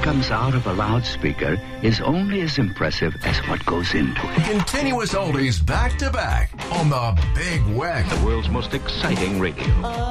comes out of a loudspeaker is only as impressive as what goes into it. Continuous oldies back to back on the Big Weck. The world's most exciting radio.